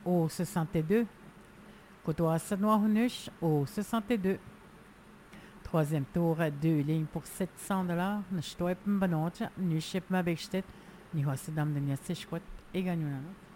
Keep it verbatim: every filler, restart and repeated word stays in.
au soixante-deux. Côtoie Sanois Hunush au soixante-deux. Troisième tour, deux lignes pour sept cents dollars. Nous sommes en Banocha, nous sommes en Bechtet, nous sommes en Bechtet, et gagnons.